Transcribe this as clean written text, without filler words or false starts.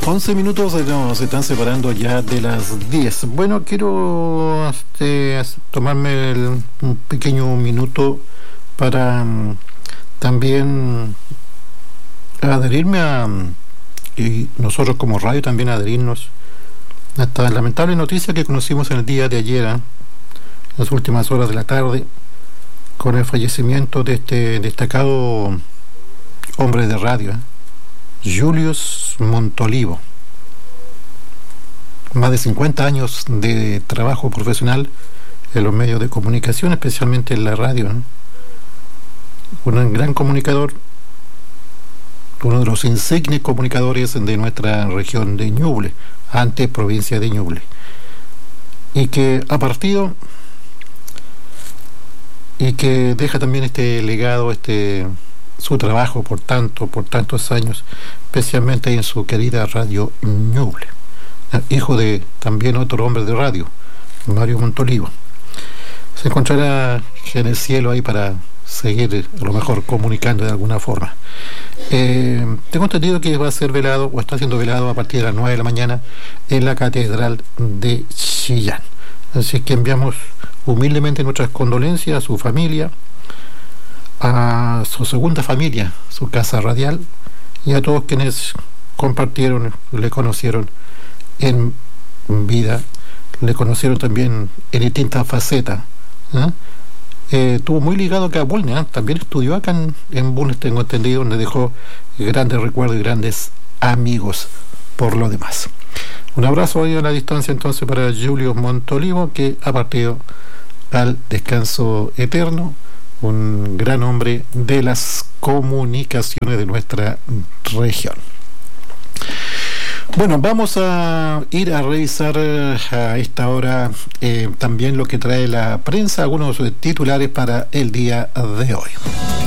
11 minutos se están separando ya de las 10. Bueno, quiero tomarme un pequeño minuto para también adherirme y nosotros como radio también adherirnos a esta lamentable noticia que conocimos en el día de ayer, en las últimas horas de la tarde, con el fallecimiento de este destacado hombre de radio, Julius Montolivo. Más de 50 años de trabajo profesional en los medios de comunicación, especialmente en la radio, ¿no? Un gran comunicador, uno de los insignes comunicadores de nuestra región de Ñuble, antes provincia de Ñuble, y que ha partido y que deja también este legado, su trabajo por tantos años, especialmente en su querida radio Ñuble, hijo de también otro hombre de radio, Mario Montolivo. Se encontrará en el cielo ahí para seguir a lo mejor comunicando de alguna forma. Tengo entendido que va a ser velado o está siendo velado a partir de las 9 de la mañana en la Catedral de Chillán. Así que enviamos humildemente nuestras condolencias a su familia, a su segunda familia, su casa radial, y a todos quienes compartieron, le conocieron en vida, le conocieron también en distintas facetas. Estuvo muy ligado acá a Bulnes, también estudió acá en Bulnes, tengo entendido, donde dejó grandes recuerdos y grandes amigos por lo demás. Un abrazo ahí a la distancia entonces para Julio Montolivo, que ha partido al descanso eterno, un gran hombre de las comunicaciones de nuestra región. Bueno, vamos a ir a revisar a esta hora también lo que trae la prensa, algunos titulares para el día de hoy.